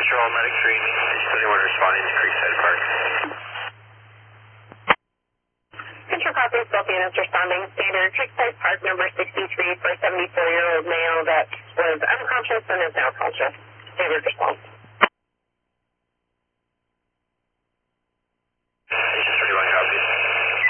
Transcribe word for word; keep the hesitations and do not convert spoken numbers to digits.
Patrol, Medic three, is anyone responding to Creekside Park? Control copy, Sylvian is responding. Standard, Creekside Park, number sixty-three, first